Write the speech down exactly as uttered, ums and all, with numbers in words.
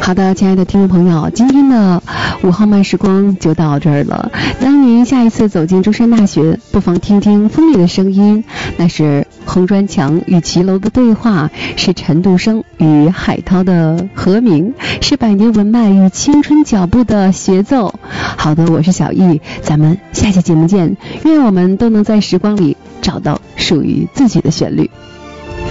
好的，亲爱的听众朋友，今天的午后慢时光就到这儿了。当您下一次走进中山大学，不妨听听风里的声音，那是红砖墙与骑楼的对话，是陈独生与海涛的和鸣，是百年文脉与青春脚步的协奏。好的，我是小易，咱们下期节目见。愿我们都能在时光里找到属于自己的旋律。